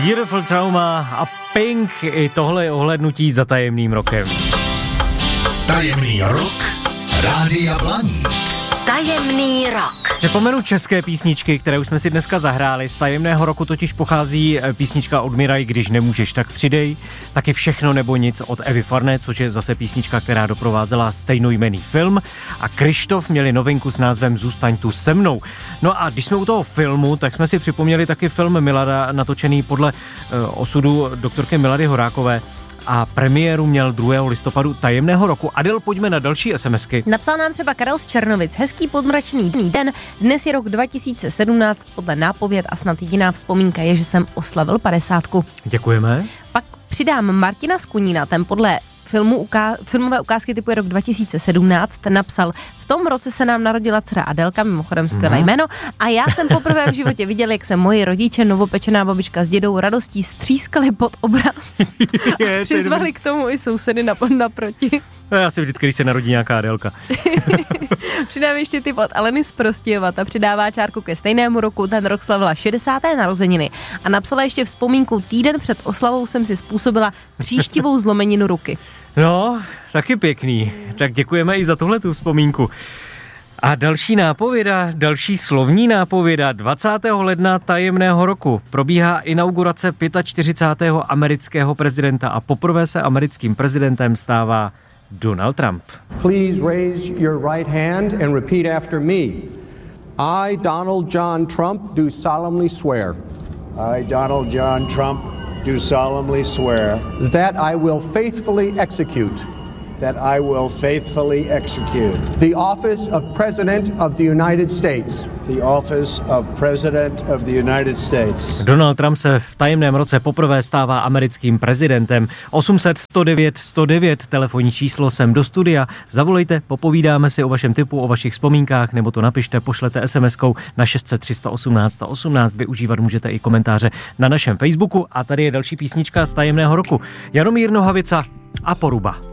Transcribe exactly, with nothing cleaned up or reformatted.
Beautiful Trauma a Pink, i tohle je ohlédnutí za tajemným rokem. Tajemný rok Rádia Blaník. Tajemný rok. Připomenu české písničky, které už jsme si dneska zahráli. Z tajemného roku totiž pochází písnička od Miraj, Když nemůžeš, tak přidej. Taky Všechno nebo nic od Evy Farné, což je zase písnička, která doprovázela stejnojmenný film. A Kryštof měli novinku s názvem Zůstaň tu se mnou. No a když jsme u toho filmu, tak jsme si připomněli taky film Milada, natočený podle uh, osudu doktorky Milady Horákové. A premiéru měl druhého listopadu tajemného roku. Adel, pojďme na další SMSky. Napsal nám třeba Karel z Černovic. Hezký podmračný den. Dnes je rok dva tisíce sedmnáct, podle nápověd a snad jediná vzpomínka je, že jsem oslavil padesátku. Děkujeme. Pak přidám Martina z Kunína, ten podle filmu, uká- filmové ukázky typu je rok dva tisíce sedmnáct, ten napsal: v tom roce se nám narodila dcera Adelka, mimochodem skvělé mm. jméno, a já jsem poprvé v životě viděl, jak se moji rodiče, novopečená babička s dědou radostí střískali pod obraz a přizvali k tomu i sousedy naproti. No, já si vždycky, když se narodí nějaká Adelka. Přidám ještě tip od Aleny z Prostějova, ta přidává čárku ke stejnému roku, ten rok slavila šedesáté narozeniny a napsala ještě vzpomínku: týden před oslavou jsem si způsobila příštivou zlomeninu ruky. No, taky pěkný. Tak děkujeme i za tuhletu vzpomínku. A další nápověda, další slovní nápověda dvacátého ledna tajemného roku probíhá inaugurace čtyřicátého pátého amerického prezidenta a poprvé se americkým prezidentem stává Donald Trump. Please raise your right hand and repeat after me. I, Donald John Trump, do solemnly swear. I, Donald John Trump, do solemnly swear that I will faithfully execute that I will faithfully execute the office of President of the United States. The office of President of the United States. Donald Trump se v tajemném roce poprvé stává americkým prezidentem. osm set sto devět sto devět, telefonní číslo sem do studia. Zavolejte, popovídáme si o vašem tipu, o vašich vzpomínkách, nebo to napište, pošlete SMSkou na šest set tři sto osmnáct sto osmnáct. Využívat můžete i komentáře na našem Facebooku. A tady je další písnička z tajemného roku. Jaromír Nohavica a Poruba.